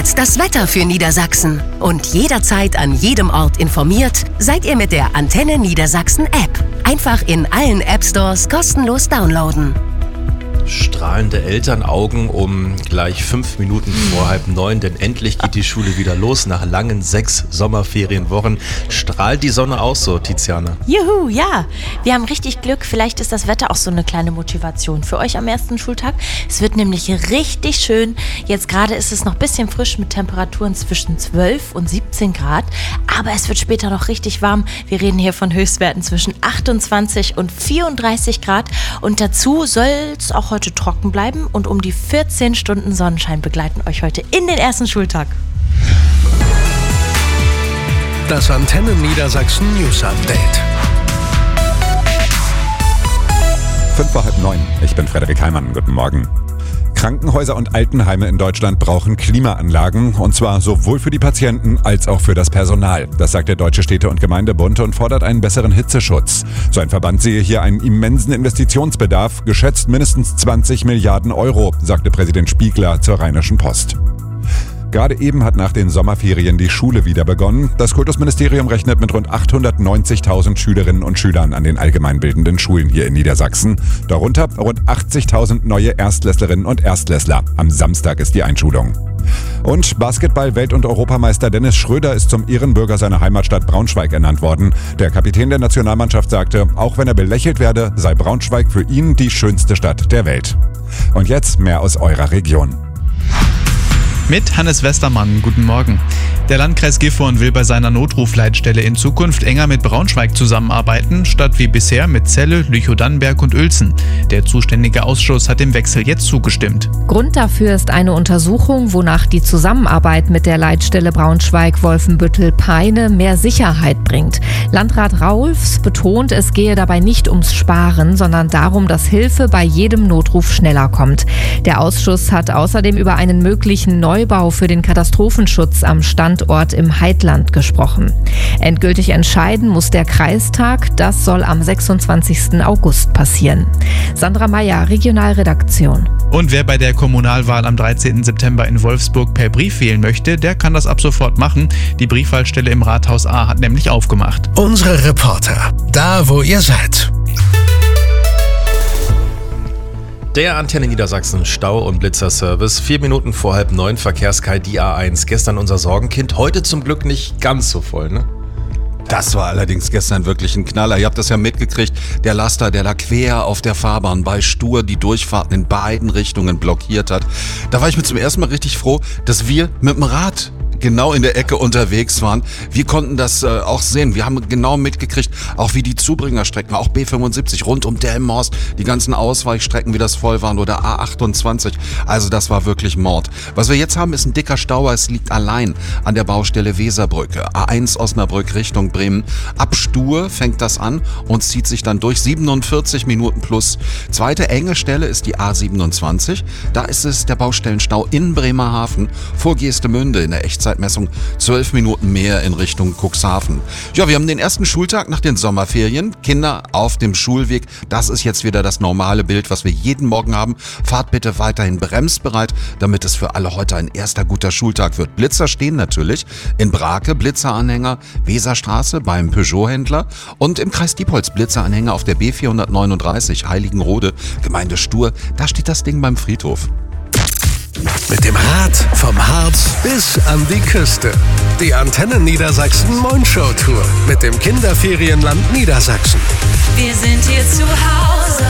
jetzt das Wetter für Niedersachsen. Und jederzeit an jedem Ort informiert seid ihr mit der Antenne Niedersachsen App. Einfach in allen App-Stores kostenlos downloaden. Strahlende Elternaugen um gleich 5 Minuten vor 8:30, denn endlich geht die Schule wieder los. Nach langen 6 Sommerferienwochen strahlt die Sonne auch so, Tiziana. Juhu, ja. Wir haben richtig Glück. Vielleicht ist das Wetter auch so eine kleine Motivation für euch am ersten Schultag. Es wird nämlich richtig schön. Jetzt gerade ist es noch ein bisschen frisch mit Temperaturen zwischen 12 und 17 Grad. Aber es wird später noch richtig warm. Wir reden hier von Höchstwerten zwischen 28 und 34 Grad. Und dazu soll es auch heute trocken bleiben und um die 14 Stunden Sonnenschein begleiten euch heute in den ersten Schultag. Das Antenne Niedersachsen News Update. 8:05. Ich bin Frederik Heimann. Guten Morgen. Krankenhäuser und Altenheime in Deutschland brauchen Klimaanlagen, und zwar sowohl für die Patienten als auch für das Personal. Das sagt der Deutsche Städte- und Gemeindebund und fordert einen besseren Hitzeschutz. So ein Verband sehe hier einen immensen Investitionsbedarf, geschätzt mindestens 20 Milliarden Euro, sagte Präsident Spiegler zur Rheinischen Post. Gerade eben hat nach den Sommerferien die Schule wieder begonnen. Das Kultusministerium rechnet mit rund 890.000 Schülerinnen und Schülern an den allgemeinbildenden Schulen hier in Niedersachsen. Darunter rund 80.000 neue Erstklässlerinnen und Erstklässler. Am Samstag ist die Einschulung. Und Basketball-Welt- und Europameister Dennis Schröder ist zum Ehrenbürger seiner Heimatstadt Braunschweig ernannt worden. Der Kapitän der Nationalmannschaft sagte, auch wenn er belächelt werde, sei Braunschweig für ihn die schönste Stadt der Welt. Und jetzt mehr aus eurer Region. Mit Hannes Westermann, guten Morgen. Der Landkreis Gifhorn will bei seiner Notrufleitstelle in Zukunft enger mit Braunschweig zusammenarbeiten, statt wie bisher mit Celle, Lüchow-Dannenberg und Uelzen. Der zuständige Ausschuss hat dem Wechsel jetzt zugestimmt. Grund dafür ist eine Untersuchung, wonach die Zusammenarbeit mit der Leitstelle Braunschweig-Wolfenbüttel-Peine mehr Sicherheit bringt. Landrat Raulfs betont, es gehe dabei nicht ums Sparen, sondern darum, dass Hilfe bei jedem Notruf schneller kommt. Der Ausschuss hat außerdem über einen möglichen Neubau für den Katastrophenschutz am Standort im Heidland gesprochen. Endgültig entscheiden muss der Kreistag. Das soll am 26. August passieren. Sandra Meyer, Regionalredaktion. Und wer bei der Kommunalwahl am 13. September in Wolfsburg per Brief wählen möchte, der kann das ab sofort machen. Die Briefwahlstelle im Rathaus A hat nämlich aufgemacht. Unsere Reporter, da wo ihr seid. Der Antenne Niedersachsen Stau- und Blitzerservice. 4 Minuten vor 8:30, Verkehrssky, die A1. Gestern unser Sorgenkind, heute zum Glück nicht ganz so voll, ne? Das war allerdings gestern wirklich ein Knaller. Ihr habt das ja mitgekriegt. Der Laster, der da quer auf der Fahrbahn bei Stur die Durchfahrten in beiden Richtungen blockiert hat. Da war ich mir zum ersten Mal richtig froh, dass wir mit dem Rad genau in der Ecke unterwegs waren. Wir konnten das auch sehen. Wir haben genau mitgekriegt, auch wie die Zubringerstrecken, auch B75 rund um Delmenhorst, die ganzen Ausweichstrecken, wie das voll waren, oder A28. Also das war wirklich Mord. Was wir jetzt haben, ist ein dicker Stau. Es liegt allein an der Baustelle Weserbrücke. A1 Osnabrück Richtung Bremen. Ab Stur fängt das an und zieht sich dann durch. 47 Minuten plus. Zweite enge Stelle ist die A27. Da ist es der Baustellenstau in Bremerhaven vor Geestemünde in der Echtzeitmessung 12 Minuten mehr in Richtung Cuxhaven. Ja, wir haben den ersten Schultag nach den Sommerferien. Kinder auf dem Schulweg. Das ist jetzt wieder das normale Bild, was wir jeden Morgen haben. Fahrt bitte weiterhin bremsbereit, damit es für alle heute ein erster guter Schultag wird. Blitzer stehen natürlich in Brake, Blitzeranhänger, Weserstraße beim Peugeot-Händler und im Kreis Diepholz Blitzeranhänger auf der B439 Heiligenrode, Gemeinde Stur. Da steht das Ding beim Friedhof. Mit dem Rad vom Harz bis an die Küste. Die Antenne Niedersachsen Moin-Show Tour mit dem Kinderferienland Niedersachsen. Wir sind hier zu Hause.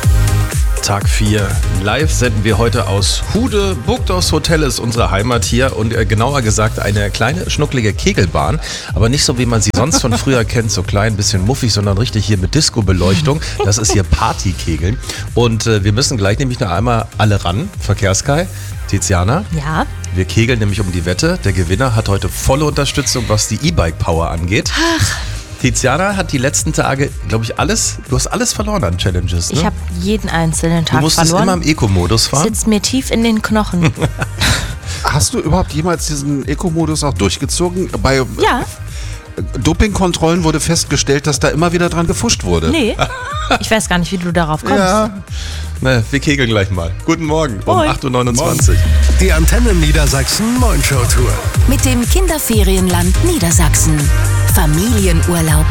Tag 4. Live senden wir heute aus Hude. Burgdorfs Hotel ist unsere Heimat hier und genauer gesagt eine kleine, schnucklige Kegelbahn. Aber nicht so, wie man sie sonst von früher kennt, so klein, bisschen muffig, sondern richtig hier mit Disco-Beleuchtung. Das ist hier Partykegeln. Und wir müssen gleich nämlich noch einmal alle ran. Verkehrssky, Tiziana. Ja. Wir kegeln nämlich um die Wette. Der Gewinner hat heute volle Unterstützung, was die E-Bike-Power angeht. Ach. Tiziana hat die letzten Tage, glaube ich, du hast alles verloren an Challenges, ne? Ich habe jeden einzelnen Tag verloren. Du musstest immer im Eco-Modus fahren? Sitzt mir tief in den Knochen. Hast du überhaupt jemals diesen Eco-Modus auch durchgezogen? Bei Ja. Dopingkontrollen wurde festgestellt, dass da immer wieder dran gefuscht wurde. Nee. Ich weiß gar nicht, wie du darauf kommst. Ja. Na, wir kegeln gleich mal. Guten Morgen um Moin. 8.29 Uhr. Die Antenne Niedersachsen Moin Show Tour. Mit dem Kinderferienland Niedersachsen. Familienurlaub